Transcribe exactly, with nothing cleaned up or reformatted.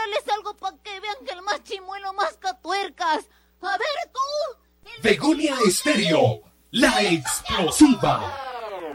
mostrarles algo para que vean que el más chimuelo masca tuercas. A ver tú. Begonia Estéreo, la explosiva.